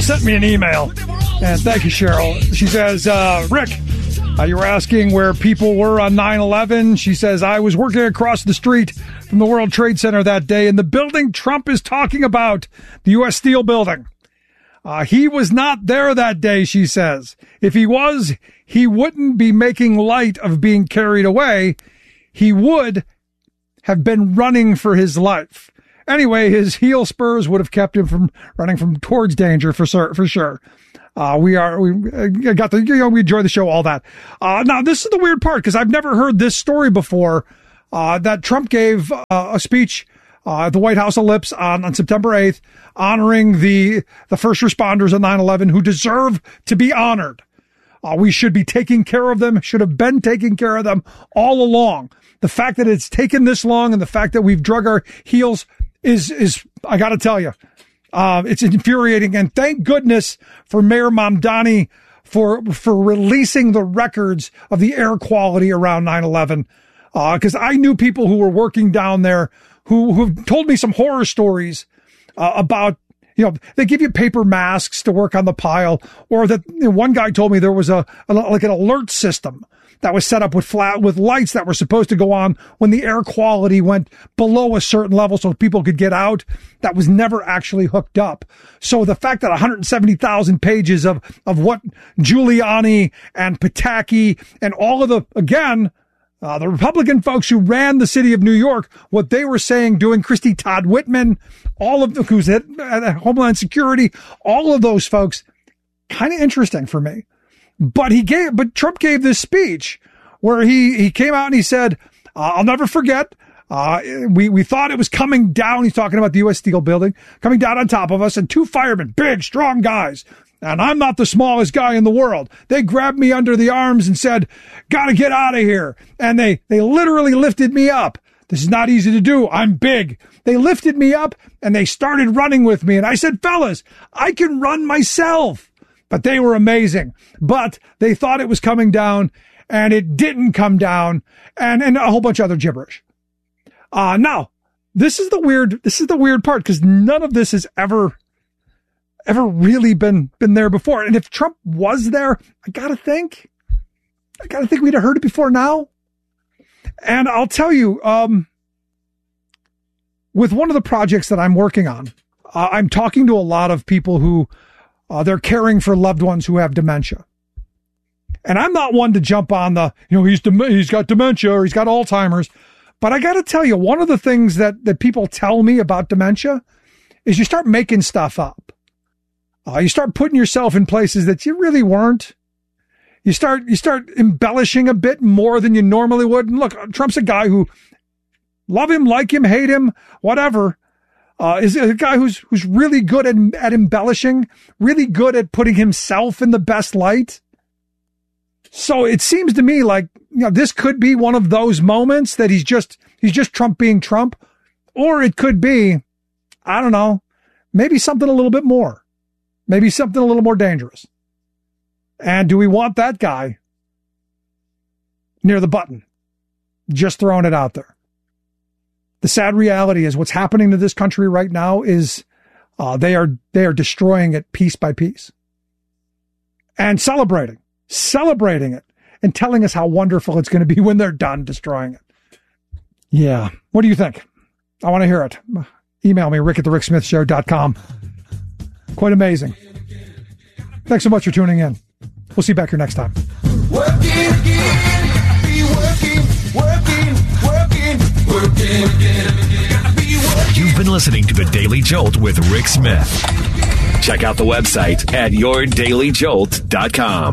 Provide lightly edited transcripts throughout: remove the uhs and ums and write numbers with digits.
sent me an email. And thank you, Cheryl. She says, Rick, you were asking where people were on 9/11. She says, I was working across the street from the World Trade Center that day in the building Trump is talking about, the U.S. Steel building. He was not there that day, she says. If he was, he wouldn't be making light of being carried away. He would have been running for his life. Anyway, his heel spurs would have kept him from running from towards danger for sure. We enjoy the show, all that. Now, this is the weird part, because I've never heard this story before, that Trump gave a speech at the White House ellipse on September 8th, honoring the first responders of 9/11 who deserve to be honored. We should be taking care of them, should have been taking care of them all along. The fact that it's taken this long and the fact that we've drug our heels is I got to tell you, it's infuriating. And thank goodness for Mayor Mamdani for releasing the records of the air quality around 9/11. Because I knew people who were working down there who told me some horror stories about, they give you paper masks to work on the pile, or that one guy told me there was an alert system that was set up with lights that were supposed to go on when the air quality went below a certain level so people could get out. That was never actually hooked up. So the fact that 170,000 pages of what Giuliani and Pataki and all of the Republican folks who ran the city of New York, what they were saying, doing Christy Todd Whitman, all of who's at Homeland Security, all of those folks, kind of interesting for me. But Trump gave this speech where he came out and he said, I'll never forget. We thought it was coming down. He's talking about the U.S. Steel building coming down on top of us, and two firemen, big, strong guys. And I'm not the smallest guy in the world. They grabbed me under the arms and said, gotta get out of here. And they literally lifted me up. This is not easy to do. I'm big. They lifted me up and they started running with me. And I said, fellas, I can run myself. But they were amazing. But they thought it was coming down, and it didn't come down, and a whole bunch of other gibberish. Now, this is the weird part, because none of this has ever really been there before. And if Trump was there, I gotta think we'd have heard it before now. And I'll tell you, with one of the projects that I'm working on, I'm talking to a lot of people who they're caring for loved ones who have dementia. And I'm not one to jump on he's got dementia or he's got Alzheimer's. But I got to tell you, one of the things that people tell me about dementia is you start making stuff up. You start putting yourself in places that you really weren't. You start embellishing a bit more than you normally would. And look, Trump's a guy who, love him, like him, hate him, whatever, is a guy who's really good at embellishing, really good at putting himself in the best light. So it seems to me like, this could be one of those moments that he's just Trump being Trump, or it could be, I don't know, maybe something a little bit more, maybe something a little more dangerous. And do we want that guy near the button? Just throwing it out there. The sad reality is what's happening to this country right now is they are destroying it piece by piece and celebrating it and telling us how wonderful it's going to be when they're done destroying it. Yeah. What do you think? I want to hear it. Email me, rick@thericksmithshow.com. Quite amazing. Thanks so much for tuning in. We'll see you back here next time. Working again, be working. You've been listening to The Daily Jolt with Rick Smith. Check out the website at yourdailyjolt.com.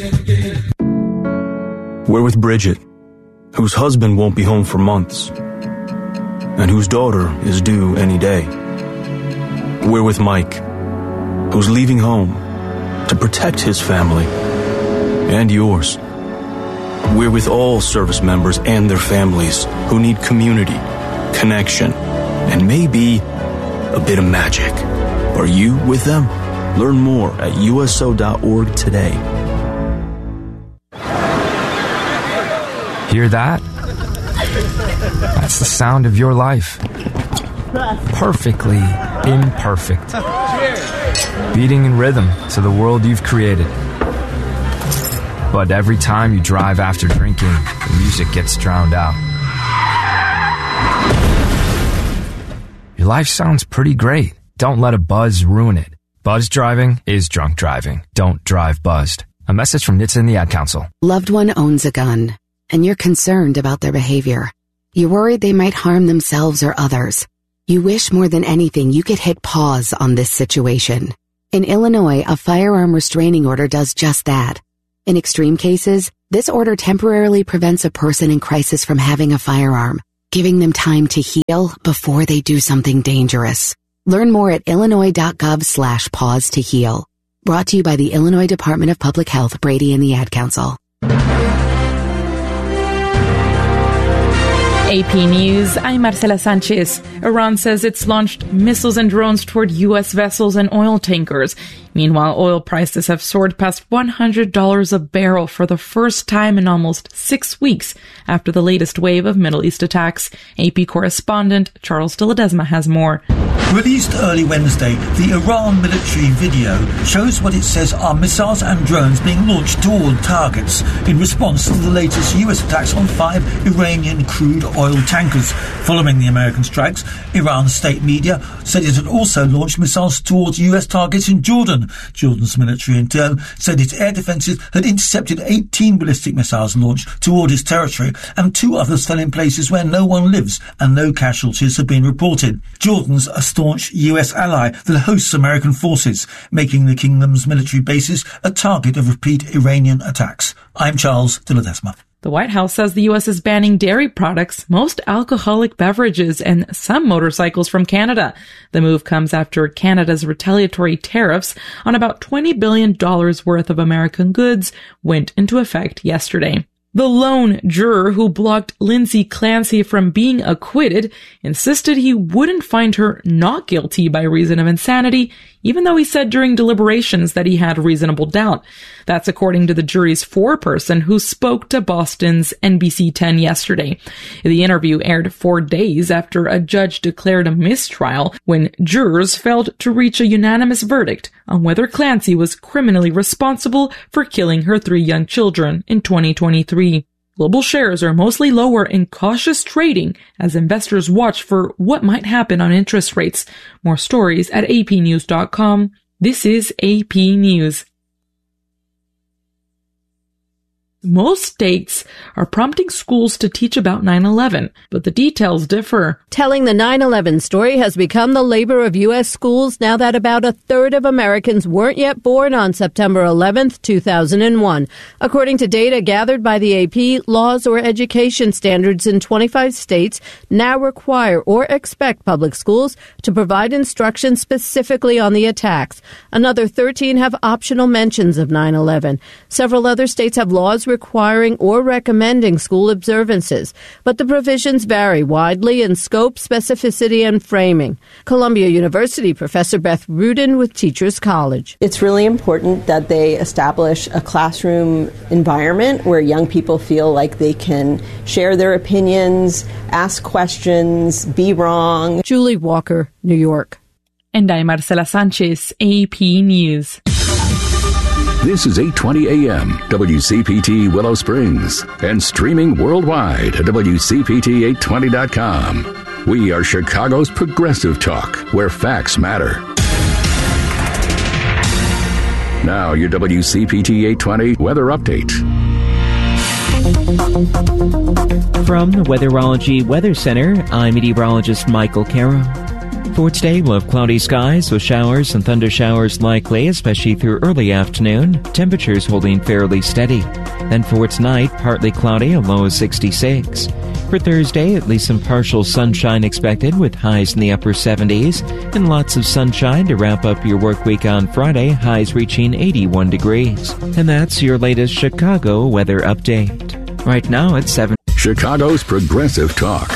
We're with Bridget, whose husband won't be home for months, and whose daughter is due any day. We're with Mike, who's leaving home to protect his family and yours. We're with all service members and their families who need community, connection, and maybe a bit of magic. Are you with them? Learn more at USO.org today. Hear that? That's the sound of your life. Perfectly imperfect. Cheers. beating in rhythm to the world you've created. But every time you drive after drinking, the music gets drowned out. Your life sounds pretty great. Don't let a buzz ruin it. Buzz driving is drunk driving. Don't drive buzzed. A message from NHTSA and the Ad Council. Loved one owns a gun, and you're concerned about their behavior. You're worried they might harm themselves or others. You wish more than anything you could hit pause on this situation. In Illinois, a firearm restraining order does just that. In extreme cases, this order temporarily prevents a person in crisis from having a firearm, giving them time to heal before they do something dangerous. Learn more at illinois.gov/pause to heal. Brought to you by the Illinois Department of Public Health, Brady and the Ad Council. AP News, I'm Marcela Sanchez. Iran says it's launched missiles and drones toward U.S. vessels and oil tankers. Meanwhile, oil prices have soared past $100 a barrel for the first time in almost 6 weeks after the latest wave of Middle East attacks. AP correspondent Charles de Ledesma has more. Released early Wednesday, the Iran military video shows what it says are missiles and drones being launched toward targets in response to the latest U.S. attacks on 5 Iranian crude oil tankers. Following the American strikes, Iran's state media said it had also launched missiles towards U.S. targets in Jordan. Jordan's military in turn said its air defences had intercepted 18 ballistic missiles launched toward its territory, and 2 others fell in places where no one lives and no casualties have been reported. Jordan's a staunch US ally that hosts American forces, making the kingdom's military bases a target of repeat Iranian attacks. I'm Charles de Ledesma. The White House says the U.S. is banning dairy products, most alcoholic beverages, and some motorcycles from Canada. The move comes after Canada's retaliatory tariffs on about $20 billion worth of American goods went into effect yesterday. The lone juror who blocked Lindsay Clancy from being acquitted insisted he wouldn't find her not guilty by reason of insanity, even though he said during deliberations that he had reasonable doubt. That's according to the jury's foreperson who spoke to Boston's NBC 10 yesterday. The interview aired 4 days after a judge declared a mistrial when jurors failed to reach a unanimous verdict on whether Clancy was criminally responsible for killing her 3 young children in 2023. Global shares are mostly lower in cautious trading as investors watch for what might happen on interest rates. More stories at apnews.com. This is AP News. Most states are prompting schools to teach about 9/11, but the details differ. Telling the 9/11 story has become the labor of U.S. schools now that about a third of Americans weren't yet born on September 11th, 2001. According to data gathered by the AP, laws or education standards in 25 states now require or expect public schools to provide instruction specifically on the attacks. Another 13 have optional mentions of 9/11. Several other states have laws requiring or recommending school observances, but the provisions vary widely in scope, specificity, and framing. Columbia University professor Beth Rudin with Teachers College. It's really important that they establish a classroom environment where young people feel like they can share their opinions, ask questions, be wrong. Julie Walker, New York. And I'm Marcela Sanchez, AP News. This is 820 AM, WCPT Willow Springs, and streaming worldwide at WCPT820.com. We are Chicago's progressive talk, where facts matter. Now, your WCPT 820 weather update. From the Weatherology Weather Center, I'm meteorologist Michael Caro. For today, we'll have cloudy skies with showers and thunder showers likely, especially through early afternoon. Temperatures holding fairly steady. Then for tonight, partly cloudy, a low of 66. For Thursday, at least some partial sunshine expected with highs in the upper 70s. And lots of sunshine to wrap up your work week on Friday, highs reaching 81 degrees. And that's your latest Chicago weather update. Right now, it's 7. Chicago's progressive talk,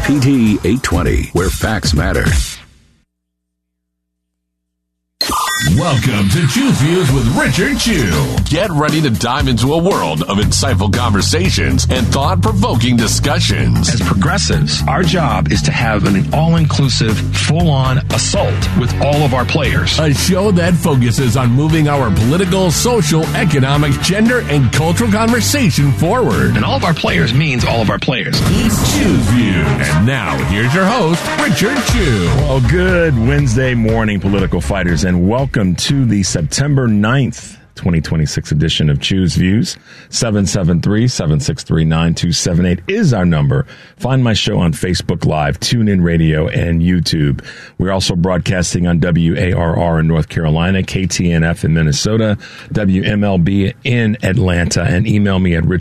WCPT 820, where facts matter. Welcome to Choose Views with Richard Chew. Get ready to dive into a world of insightful conversations and thought-provoking discussions. As progressives, our job is to have an all-inclusive, full-on assault with all of our players. A show that focuses on moving our political, social, economic, gender, and cultural conversation forward. And all of our players means all of our players. It's Choose Views. And now, here's your host, Richard Chew. Well, good Wednesday morning, political fighters, and welcome to the September 9th, 2026 edition of Choose Views. 773-763-9278 is our number. Find my show on Facebook Live, TuneIn Radio, and YouTube. We're also broadcasting on WARR in North Carolina, KTNF in Minnesota, WMLB in Atlanta, and email me at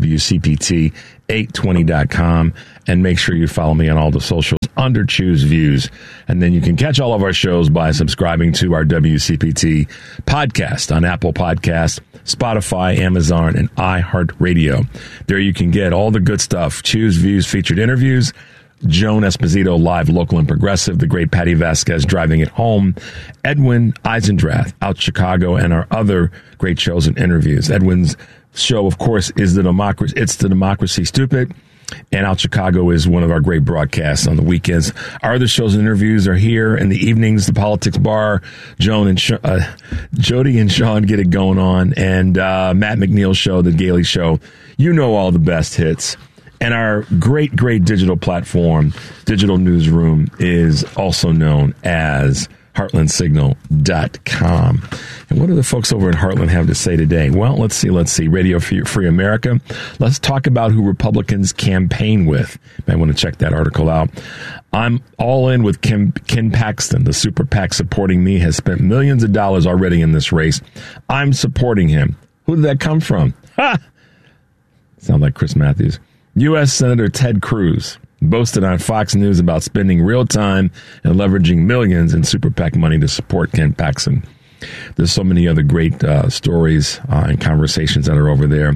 richard@WCPT820.com, and make sure you follow me on all the socials under Choose Views. And then you can catch all of our shows by subscribing to our WCPT podcast on Apple Podcasts, Spotify, Amazon, and iHeartRadio. There you can get all the good stuff. Choose Views featured interviews, Joan Esposito, live, local, and progressive, the great Patty Vasquez, Driving It Home, Edwin Eisendrath, Out Chicago, and our other great shows and interviews. Edwin's show, of course, is It's the Democracy Stupid. And Out Chicago is one of our great broadcasts on the weekends. Our other shows and interviews are here in the evenings, the Politics Bar. Jody and Sean get it going on. And Matt McNeil's show, The Gailey Show. You know all the best hits. And our great, great digital platform, Digital Newsroom, is also known as HeartlandSignal.com. And what do the folks over at Heartland have to say today? Well, let's see. Radio Free America. Let's talk about who Republicans campaign with. You might want to check that article out. I'm all in with Ken Paxton. The super PAC supporting me has spent millions of dollars already in this race. I'm supporting him. Who did that come from? Ha! Sound like Chris Matthews. U.S. Senator Ted Cruz boasted on Fox News about spending real time and leveraging millions in super PAC money to support Ken Paxton. There's so many other great stories and conversations that are over there.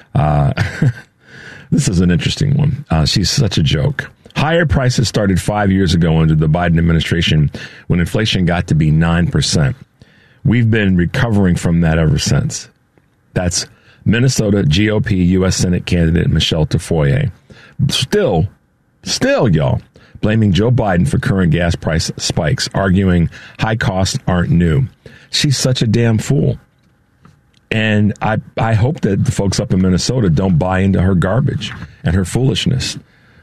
This is an interesting one. She's such a joke. Higher prices started 5 years ago under the Biden administration when inflation got to be 9%. We've been recovering from that ever since. That's Minnesota GOP U.S. Senate candidate Michelle Tafoya. Still, y'all, blaming Joe Biden for current gas price spikes, arguing high costs aren't new. She's such a damn fool. And I hope that the folks up in Minnesota don't buy into her garbage and her foolishness.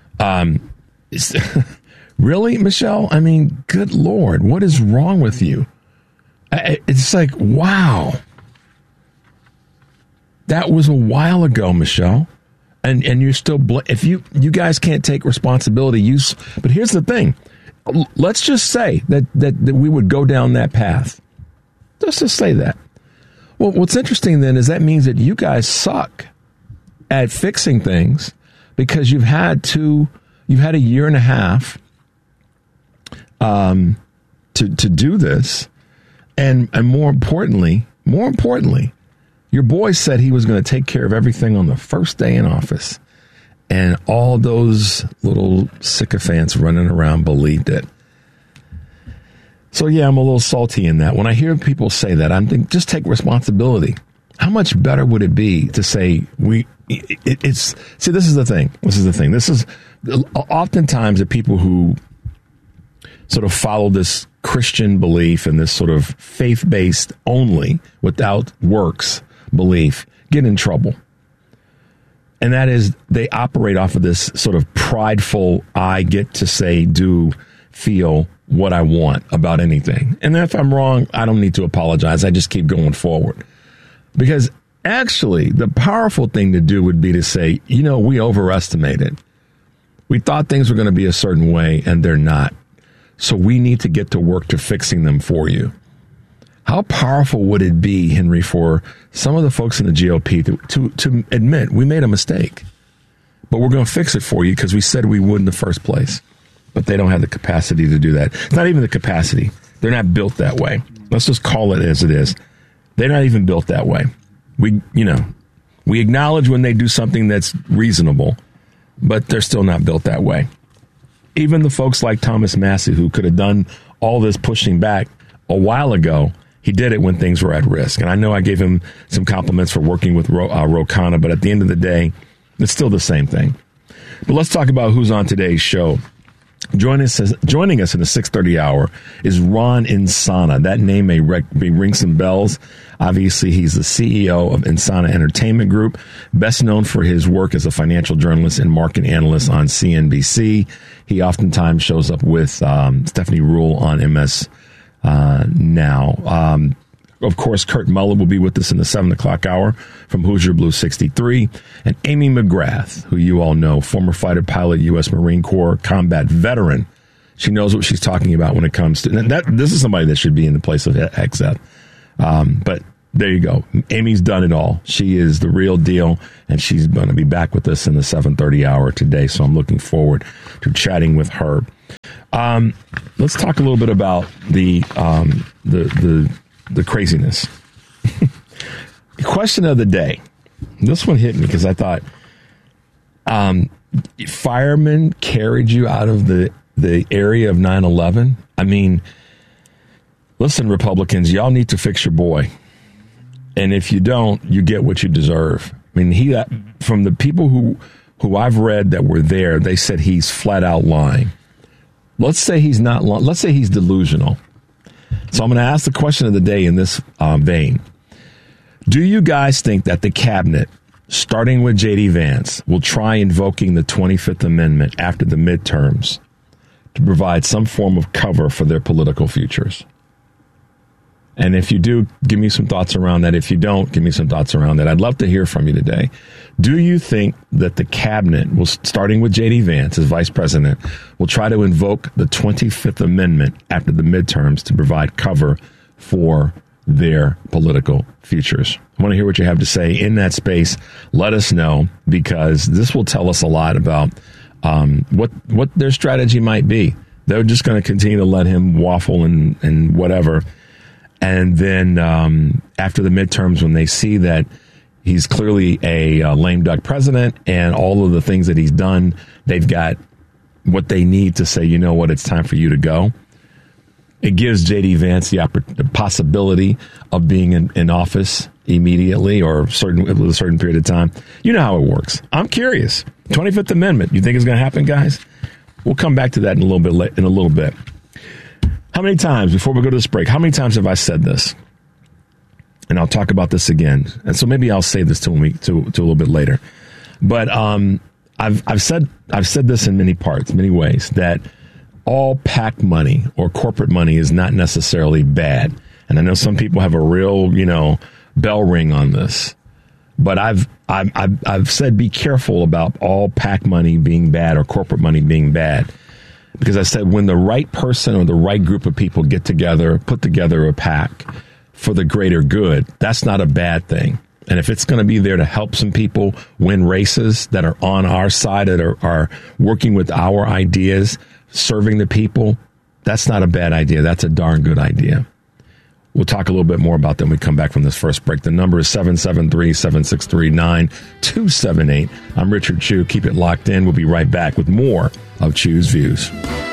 Really, Michelle? I mean, good Lord, what is wrong with you? It's like, wow. That was a while ago, Michelle. And you're still, if you guys can't take responsibility, but here's the thing. Let's just say that we would go down that path. Let's just say that. Well, what's interesting then is that means that you guys suck at fixing things because you've had a year and a half to do this. And more importantly, your boy said he was going to take care of everything on the first day in office. And all those little sycophants running around believed it. So, yeah, I'm a little salty in that. When I hear people say that, I'm thinking, just take responsibility. How much better would it be to say this is the thing. This is oftentimes the people who sort of follow this Christian belief and this sort of faith-based only without works belief get in trouble. And that is they operate off of this sort of prideful, I get to say, do, feel what I want about anything. And if I'm wrong, I don't need to apologize. I just keep going forward. Because actually, the powerful thing to do would be to say, we overestimated. We thought things were going to be a certain way, and they're not. So we need to get to work to fixing them for you. How powerful would it be, Henry, for some of the folks in the GOP to admit we made a mistake, but we're going to fix it for you because we said we would in the first place. But they don't have the capacity to do that. It's not even the capacity. They're not built that way. Let's just call it as it is. They're not even built that way. We acknowledge when they do something that's reasonable, but they're still not built that way. Even the folks like Thomas Massey, who could have done all this pushing back a while ago, He did it when things were at risk. And I know I gave him some compliments for working with Ro Khanna, but at the end of the day, it's still the same thing. But let's talk about who's on today's show. Joining us in the 6:30 hour is Ron Insana. That name may ring some bells. Obviously, he's the CEO of Insana Entertainment Group, best known for his work as a financial journalist and market analyst on CNBC. He oftentimes shows up with Stephanie Ruhle on MS Now. Of course, Kurt Muller will be with us in the 7 o'clock hour from Hoosier Blue 63. And Amy McGrath, who you all know, former fighter pilot, U.S. Marine Corps combat veteran. She knows what she's talking about when it comes to that. This is somebody that should be in the place of Hegseth. But there you go. Amy's done it all. She is the real deal, and she's going to be back with us in the 7:30 hour today. So I'm looking forward to chatting with her. Let's talk a little bit about the craziness. Question of the day. This one hit me because I thought firemen carried you out of the area of 9/11. I mean, listen, Republicans, y'all need to fix your boy. And if you don't, you get what you deserve. I mean, from the people who I've read that were there, they said he's flat out lying. Let's say he's not lying. Let's say he's delusional. So I'm going to ask the question of the day in this vein. Do you guys think that the cabinet, starting with J.D. Vance, will try invoking the 25th Amendment after the midterms to provide some form of cover for their political futures? And if you do, give me some thoughts around that. If you don't, give me some thoughts around that. I'd love to hear from you today. Do you think that the cabinet, will, starting with J.D. Vance as vice president, will try to invoke the 25th Amendment after the midterms to provide cover for their political futures? I want to hear what you have to say in that space. Let us know, because this will tell us a lot about what their strategy might be. They're just going to continue to let him waffle and whatever. And then after the midterms, when they see that he's clearly a lame duck president and all of the things that he's done, they've got what they need to say, you know what, it's time for you to go. It gives J.D. Vance the possibility of being in office immediately or a certain period of time. You know how it works. I'm curious. 25th Amendment, you think it's going to happen, guys? We'll come back to that in a little bit. How many times, before we go to this break, how many times have I said this? And I'll talk about this again. And so maybe I'll save this to a little bit later. But I've said this in many parts, many ways, that all PAC money or corporate money is not necessarily bad. And I know some people have a real, bell ring on this. But I've said be careful about all PAC money being bad or corporate money being bad. Because I said when the right person or the right group of people get together, put together a PAC for the greater good, that's not a bad thing. And if it's going to be there to help some people win races that are on our side, that are working with our ideas, serving the people, that's not a bad idea. That's a darn good idea. We'll talk a little bit more about that when we come back from this first break. The number is 773-763-9278. I'm Richard Chew. Keep it locked in. We'll be right back with more of Chew's Views.